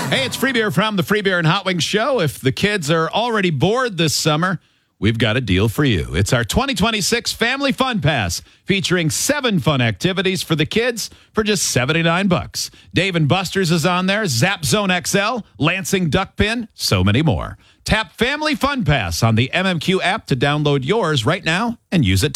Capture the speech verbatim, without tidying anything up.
Hey, it's Free Beer from the Free Beer and Hot Wings Show. If the kids are already bored this summer, we've got a deal for you. It's our twenty twenty-six Family Fun Pass, featuring seven fun activities for the kids for just seventy-nine bucks. Dave and Buster's is on there, Zap Zone X L, Lansing Duck Pin, so many more. Tap Family Fun Pass on the M M Q app to download yours right now and use it